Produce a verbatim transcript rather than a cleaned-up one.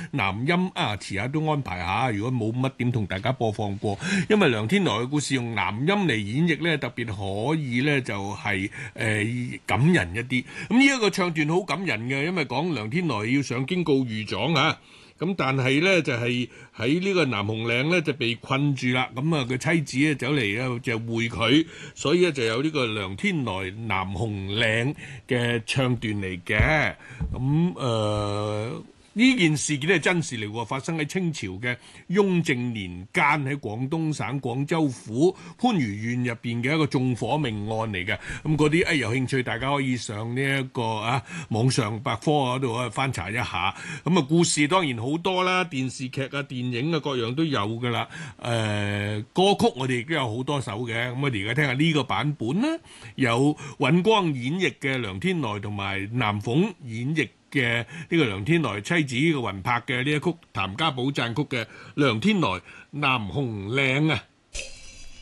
男音啊，遲下都安排下。如果冇乜點同大家播放過，因為梁天來嘅故事用男音嚟演繹咧，特別可以咧就係、是、誒、呃、感人一啲。咁呢一個唱段好感人嘅，因為講梁天來要上京告御狀啊。咁但係咧就係喺呢個南紅嶺咧就被困住啦，咁啊佢妻子咧走嚟咧就會佢，所以咧就有呢個梁天來南紅嶺嘅唱段嚟嘅。咁誒呢件事件係真事嚟喎，發生喺清朝嘅雍正年間喺廣東省廣州府番禺縣入邊嘅一個縱火命案嚟嘅。咁嗰啲誒有興趣，大家可以上呢、這、一個啊網上百科嗰度啊翻查一下。咁啊故事當然好多啦，電視劇啊、電影啊各樣都有㗎啦。誒、呃、歌曲我哋亦都有好多首嘅。咁我哋而家聽下呢個版本啦，有尹光演繹嘅梁天來同埋南鳳演繹嘅呢個梁天來妻子嘅魂魄嘅呢一曲譚家寶讚曲嘅梁天來南紅嶺啊。